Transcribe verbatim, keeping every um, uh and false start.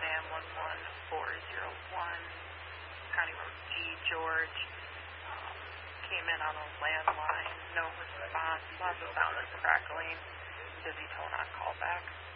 Sam one one four zero one, County Road G, George. Um, came in on a landline, no response, lots of sound and crackling. Busy tone on callback.